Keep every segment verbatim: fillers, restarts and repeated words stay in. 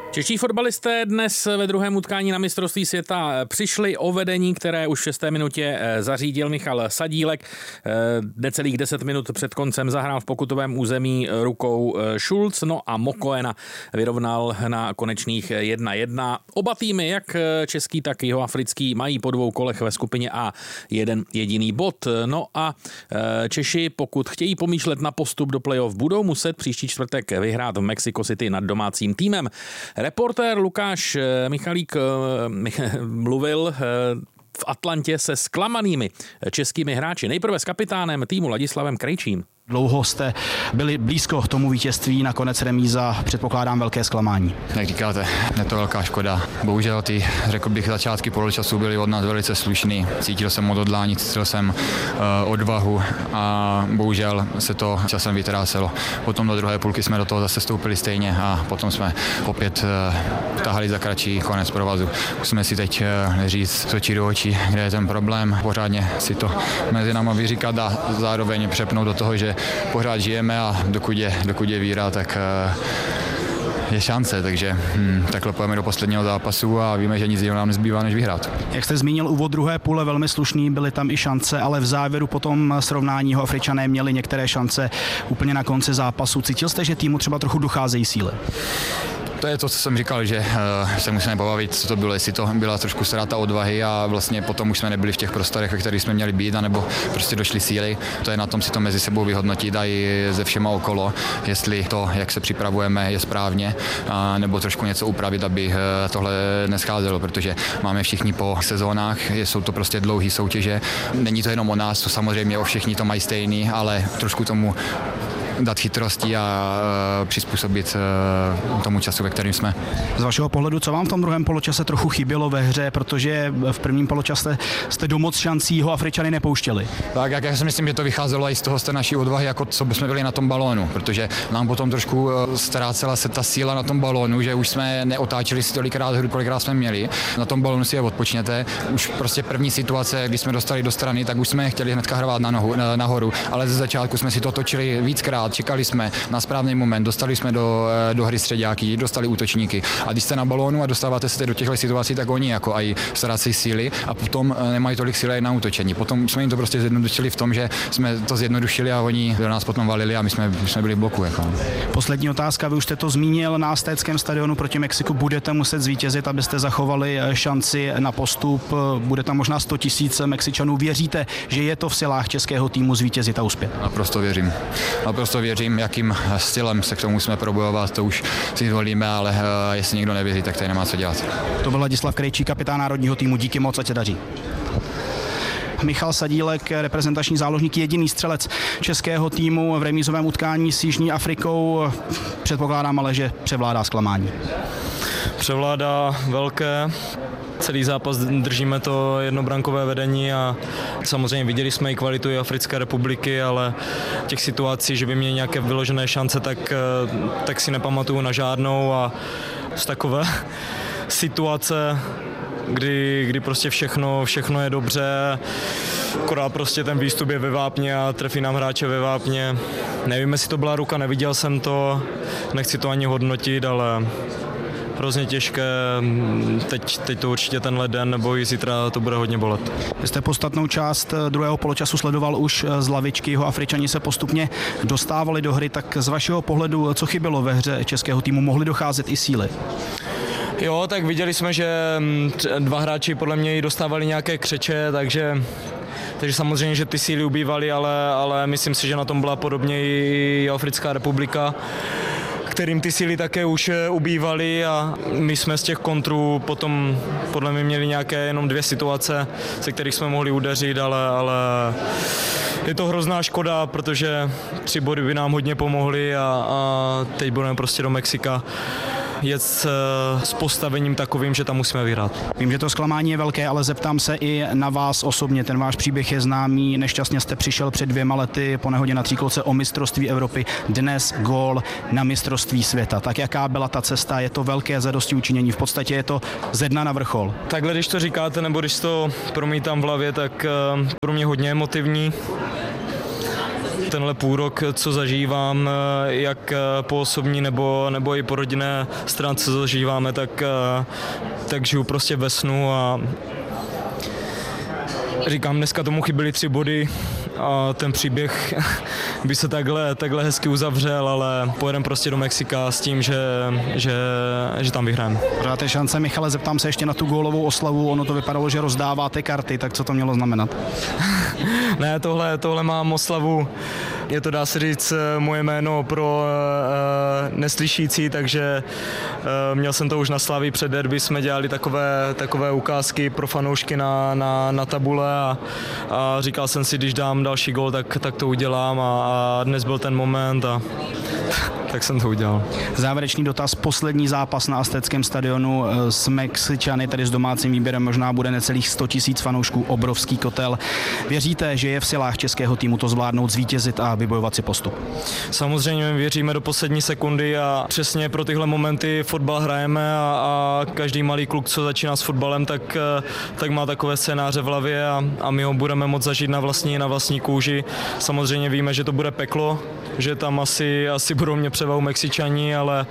Čeští fotbalisté dnes ve druhém utkání na mistrovství světa přišli o vedení, které už v šesté minutě zařídil Michal Sadílek. Necelých deset minut před koncem zahrál v pokutovém území rukou Schulz, no a Mokoena vyrovnal na konečných jedna jedna. Oba týmy, jak český, tak jihoafrický, mají po dvou kolech ve skupině A jeden jediný bod. No a Češi, pokud chtějí pomýšlet na postup do playoff, budou muset příští čtvrtek vyhrát v Mexico City nad domácím týmem. Reportér Lukáš Michalík mluvil v Atlantě se zklamanými českými hráči. Nejprve s kapitánem týmu Ladislavem Krejčím. Dlouho jste byli blízko tomu vítězství, nakonec remíza, předpokládám velké zklamání. Jak říkáte, je to velká škoda. Bohužel ty, řekl bych, začátky poločasu byly od nás velice slušný. Cítil jsem odhodlání, cítil jsem uh, odvahu a bohužel se to časem vytrácelo. Potom do druhé půlky jsme do toho zase stoupili stejně a potom jsme opět uh, tahali za kratší konec provazu. Musíme si teď uh, říct z očí do očí, kde je ten problém. Pořádně si to mezi námi vyříkat a zároveň přepnout do toho, že pořád žijeme a dokud je, dokud je víra, tak je šance, takže hm, takhle pojeme do posledního zápasu a víme, že nic jiného nám nezbývá, než vyhrát. Jak jste zmínil, úvod druhé půle velmi slušný, byly tam i šance, ale v závěru potom srovnání ho Afričané měli některé šance úplně na konci zápasu. Cítil jste, že týmu třeba trochu docházejí síly? To je to, co jsem říkal, že uh, se musíme pobavit, co to bylo, jestli to byla trošku ztráta odvahy a vlastně potom už jsme nebyli v těch prostorech, ve kterých jsme měli být, anebo prostě došly síly. To je na tom si to mezi sebou vyhodnotit a i ze všema okolo, jestli to, jak se připravujeme, je správně, a nebo trošku něco upravit, aby uh, tohle nescházelo, protože máme všichni po sezónách, jsou to prostě dlouhé soutěže. Není to jenom o nás, to samozřejmě o všichni to mají stejný, ale trošku tomu dát chytrosti a uh, přizpůsobit uh, tomu času, ve kterém jsme. Z vašeho pohledu, co vám v tom druhém poločase trochu chybělo ve hře, protože v prvním poločase jste do moc šancí ho Afričany nepouštěli? Tak, jak já si myslím, že to vycházelo i z toho z té naší odvahy, jako co jsme byli na tom balónu, protože nám potom trošku uh, ztrácela se ta síla na tom balónu, že už jsme neotáčeli si tolikrát hru, kolikrát jsme měli. Na tom balónu si je odpočněte. Už prostě první situace, když jsme dostali do strany, tak už jsme chtěli hnedka hrát na nohu, na, nahoru, ale ze začátku jsme si to točili víckrát. Čekali jsme na správný moment, dostali jsme do, do hry středáky, dostali útočníky. A když jste na balónu a dostáváte se do těchto situací, tak oni jako aj ztrácejí síly a potom nemají tolik síly na útočení. Potom jsme jim to prostě zjednodušili v tom, že jsme to zjednodušili a oni do nás potom valili a my jsme, my jsme byli v bloku. Jako. Poslední otázka, vy už jste to zmínil, na Aztéckém stadionu proti Mexiku budete muset zvítězit, abyste zachovali šanci na postup. Bude tam možná sto tisíc Mexičanů. Věříte, že je to v silách českého týmu zvítězit a uspět? Naprosto věřím. Naprosto věřím, jakým stylem se k tomu musíme probojovat, to už si zvolíme, ale uh, jestli někdo nevěří, tak tady nemá co dělat. To byl Ladislav Krejčí, kapitán národního týmu. Díky moc, ať se daří. Michal Sadílek, reprezentační záložník, jediný střelec českého týmu v remízovém utkání s Jižní Afrikou. Předpokládám ale, že převládá zklamání. Převládá velké. Celý zápas držíme to jednobrankové vedení a samozřejmě viděli jsme i kvalitu i Africké republiky, ale těch situací, že by měli nějaké vyložené šance, tak, tak si nepamatuju na žádnou a z takové situace, kdy, kdy prostě všechno, všechno je dobře, akorát prostě ten výstup je ve vápně a trefí nám hráče ve vápně. Nevím, jestli to byla ruka, neviděl jsem to, nechci to ani hodnotit, ale hrozně těžké, teď, teď to určitě tenhle den nebo i zítra to bude hodně bolet. Vy jste podstatnou část druhého poločasu sledoval už z lavičky, jeho Afričani se postupně dostávali do hry, tak z vašeho pohledu, co chybělo ve hře českého týmu, mohly docházet i síly? Jo, tak viděli jsme, že dva hráči podle mě i dostávali nějaké křeče, takže Takže samozřejmě, že ty síly ubývaly, ale, ale myslím si, že na tom byla podobně i Africká republika, kterým ty síly také už ubývaly a my jsme z těch kontrů potom podle mě měli nějaké jenom dvě situace, ze kterých jsme mohli udeřit, ale, ale je to hrozná škoda, protože tři body by nám hodně pomohly a, a teď budeme prostě do Mexika jet s, s postavením takovým, že tam musíme vyhrát. Vím, že to zklamání je velké, ale zeptám se i na vás osobně. Ten váš příběh je známý. Nešťastně jste přišel před dvěma lety po nehodě na tříkolce o mistrovství Evropy. Dnes gól na mistrovství světa. Tak jaká byla ta cesta? Je to velké zadostiučinění. V podstatě je to ze dna na vrchol. Takhle, když to říkáte, nebo když to promítám v hlavě, tak pro mě hodně emotivní. tenhle půl rok, co zažívám, jak po osobní nebo, nebo i po rodinné stránce co zažíváme, tak, tak žiju prostě ve snu a říkám, dneska tomu chyběly tři body a ten příběh by se takhle, takhle hezky uzavřel, ale pojedeme prostě do Mexika s tím, že, že, že tam vyhrajeme. Dáte šance, Michale, zeptám se ještě na tu gólovou oslavu, ono to vypadalo, že rozdáváte karty, tak co to mělo znamenat? Ne, tohle, tohle mám oslavu, je to, dá se říct, moje jméno pro uh, neslyšící, takže uh, měl jsem to už na Slavii před derby, jsme dělali takové, takové ukázky pro fanoušky na, na, na tabule a, a říkal jsem si, když dám další gól, tak, tak to udělám a, a dnes byl ten moment a tak jsem to udělal. Závěrečný dotaz, poslední zápas na Aztéckém stadionu s Mexičany, tedy s domácím výběrem, možná bude necelých sto tisíc fanoušků, obrovský kotel. Věříte, že je v silách českého týmu to zvládnout, zvítězit a vybojovat si postup? Samozřejmě věříme do poslední sekundy a přesně pro tyhle momenty fotbal hrajeme a, a každý malý kluk, co začíná s fotbalem, tak, tak má takové scénáře v hlavě a, a my ho budeme moct zažít na vlastní, na vlastní kůži. Samozřejmě víme, že to bude peklo, že tam asi, asi budou mě převahu Mexičani, ale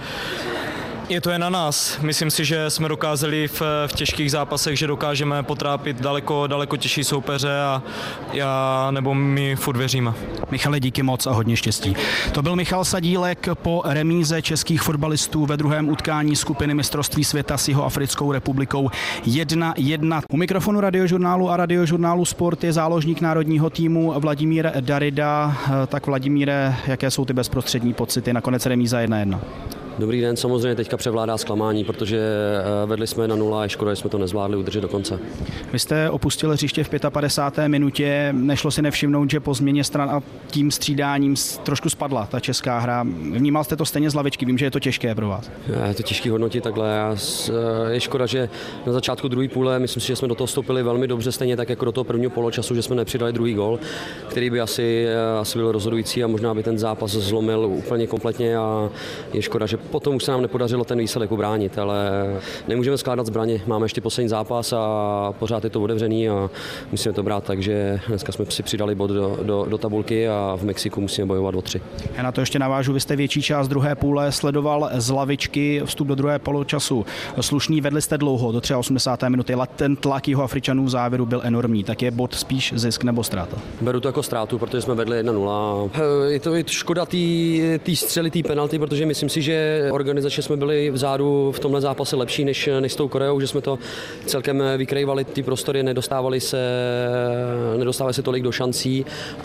je to jen na nás. Myslím si, že jsme dokázali v, v těžkých zápasech, že dokážeme potrápit daleko, daleko těžší soupeře a já nebo my furt věříme. Michale, díky moc a hodně štěstí. To byl Michal Sadílek po remíze českých fotbalistů ve druhém utkání skupiny mistrovství světa s Jihoafrickou republikou jedna jedna. U mikrofonu Radiožurnálu a Radiožurnálu Sport je záložník národního týmu Vladimír Darida. Tak Vladimíre, jaké jsou ty bezprostřední pocity? Nakonec remíza jedna jedna. Dobrý den, samozřejmě teďka převládá zklamání, protože vedli jsme na nula a je škoda, že jsme to nezvládli udržet do konce. Vy jste opustil hřiště v padesáté páté minutě, nešlo si nevšimnout, že po změně stran a tím střídáním trošku spadla ta česká hra. Vnímal jste to stejně z lavičky, vím, že je to těžké pro vás. Je to těžký hodnotit takhle. Je škoda, že na začátku druhé půle, myslím si, že jsme do toho vstoupili velmi dobře, stejně tak jako do toho prvního poločasu, že jsme nepřidali druhý gól, který by asi, asi byl rozhodující a možná by ten zápas zlomil úplně kompletně a je škoda, že potom už se nám nepodařilo ten výsledek ubránit, ale nemůžeme skládat zbraně. Máme ještě poslední zápas a pořád je to otevřený a musíme to brát, takže dneska jsme si přidali bod do, do, do tabulky a v Mexiku musíme bojovat o tři. Já na to ještě navážu, vy jste větší část druhé půle sledoval z lavičky, vstup do druhé poločasu slušný, vedli jste dlouho, do osmdesáté třetí minuty, ten tlak Jihoafričanů v závěru byl enormní, tak je bod spíš zisk nebo ztráta? Beru to jako ztrátu, protože jsme vedli jedna nula. Je to, je to škoda té střely, té penalty, protože myslím si, že organizačně jsme byli vzadu v tomhle zápase lepší než, než s tou Koreou, že jsme to celkem vykrývali ty prostory, nedostávali se, nedostávali se tolik do šancí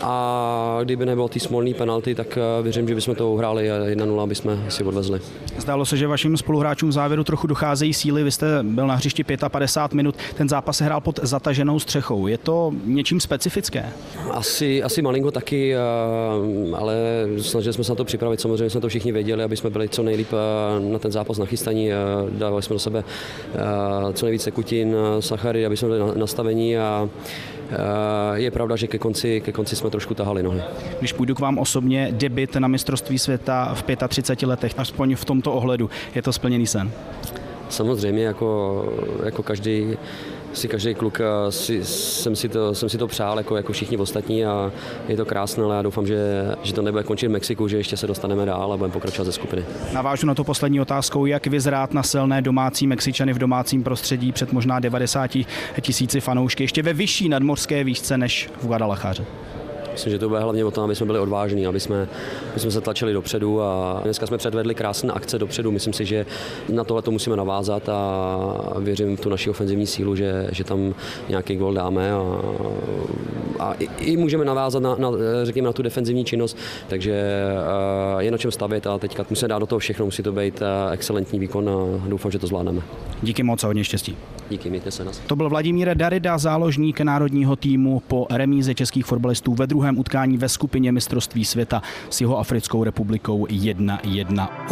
a kdyby nebylo ty smolné penalty, tak věřím, že bychom to uhráli a jedna nula bychom si odvezli. Zdálo se, že vašim spoluhráčům v závěru trochu docházejí síly, vy jste byl na hřišti padesát pět minut, ten zápas se hrál pod zataženou střechou. Je to něčím specifické? Asi, asi malinko taky, ale snažili jsme se na to připravit, samozřejmě jsme to všichni věděli, aby jsme byli co nejlíp na ten zápas nachystaní, dávali jsme do sebe co nejvíce kutin, sachary, aby jsme byli nastavení a je pravda, že ke konci, ke konci jsme trošku tahali nohy. Když půjdu k vám osobně, debut na mistrovství světa v třiceti pěti letech, aspoň v tomto ohledu, je to splněný sen? Samozřejmě, jako, jako každý si každý kluk si, jsem, si to, jsem si to přál jako, jako všichni ostatní a je to krásné, ale já doufám, že, že to nebude končit v Mexiku, že ještě se dostaneme dál a budeme pokračovat ze skupiny. Navážu na to poslední otázkou, jak vyzrát na silné domácí Mexičany v domácím prostředí před možná devadesáti tisíci fanoušky, ještě ve vyšší nadmořské výšce než v Guadalajáře. Myslím, že to bude hlavně o tom, aby jsme byli odvážní, aby jsme, aby jsme se tlačili dopředu a dneska jsme předvedli krásné akce dopředu. Myslím si, že na tohle to musíme navázat a věřím v tu naši ofenzivní sílu, že, že tam nějaký gól dáme a, a i, i můžeme navázat na, na, řekněme, na tu defenzivní činnost, takže je na čem stavět a teďka musíme dát do toho všechno, musí to být excelentní výkon a doufám, že to zvládneme. Díky moc a hodně štěstí. Díky, mějte se nás. To byl Vladimír Darida, záložník národního týmu po remíze českých fotbalistů ve druhém utkání ve skupině mistrovství světa s Jihoafrickou republikou jedna jedna.